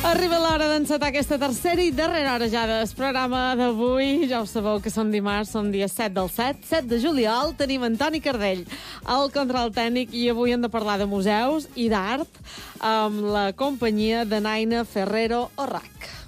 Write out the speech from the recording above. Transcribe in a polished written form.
Arriba l'hora d'encetar aquesta tercera i darrera hora ja del programa d'avui. Ja ho sabeu que som dimarts, som dia 7 del 7 de juliol. Tenim Antoni Cardell al control tècnic i avui hem de parlar de museus i d'art amb la companyia de Naina Ferrero Orrac.